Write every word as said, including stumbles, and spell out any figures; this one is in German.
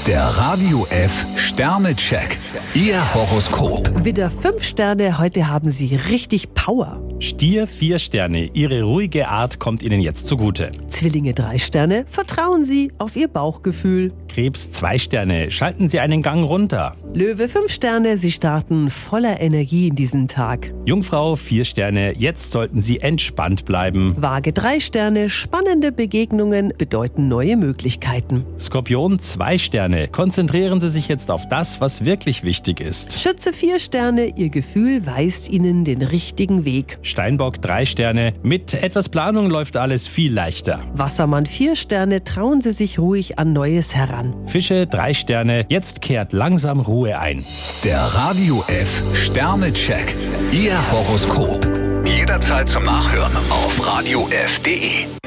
Der Radio F Sternecheck. Ihr Horoskop. Widder fünf Sterne, heute haben Sie richtig Power. Stier vier Sterne, Ihre ruhige Art kommt Ihnen jetzt zugute. Zwillinge drei Sterne, vertrauen Sie auf Ihr Bauchgefühl. Krebs zwei Sterne, schalten Sie einen Gang runter. Löwe fünf Sterne, Sie starten voller Energie in diesen Tag. Jungfrau vier Sterne, jetzt sollten Sie entspannt bleiben. Waage drei Sterne, spannende Begegnungen bedeuten neue Möglichkeiten. Skorpion zwei Sterne, konzentrieren Sie sich jetzt auf das, was wirklich wichtig ist. Schütze vier Sterne, Ihr Gefühl weist Ihnen den richtigen Weg. Steinbock drei Sterne, mit etwas Planung läuft alles viel leichter. Wassermann vier Sterne, trauen Sie sich ruhig an Neues heran. Fische drei Sterne, jetzt kehrt langsam Ruhe ein. Der Radio F Sternecheck. Ihr Horoskop. Jederzeit zum Nachhören auf radio f punkt de.